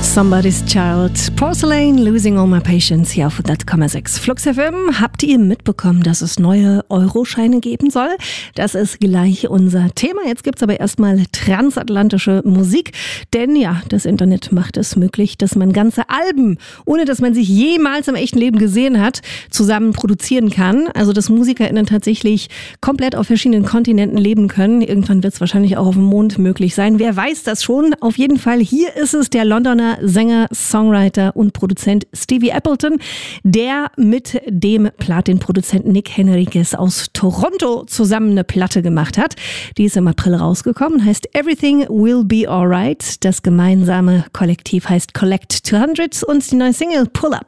Somebody's Child, Porcelain, Losing All My Patience hier auf 100,6 Flux FM. Habt ihr mitbekommen, dass es neue Euroscheine geben soll? Das ist gleich unser Thema. Jetzt gibt's aber erstmal transatlantische Musik, denn ja, das Internet macht es möglich, dass man ganze Alben, ohne dass man sich jemals im echten Leben gesehen hat, zusammen produzieren kann. Also dass MusikerInnen tatsächlich komplett auf verschiedenen Kontinenten leben können. Irgendwann wird es wahrscheinlich auch auf dem Mond möglich sein. Wer weiß das schon? Auf jeden Fall, hier ist es der Londoner Sänger, Songwriter und Produzent Stevie Appleton, der mit dem Platin-Produzenten Nick Henriques aus Toronto zusammen eine Platte gemacht hat. Die ist im April rausgekommen, heißt Everything Will Be Alright. Das gemeinsame Kollektiv heißt Collect 200 und die neue Single Pull Up.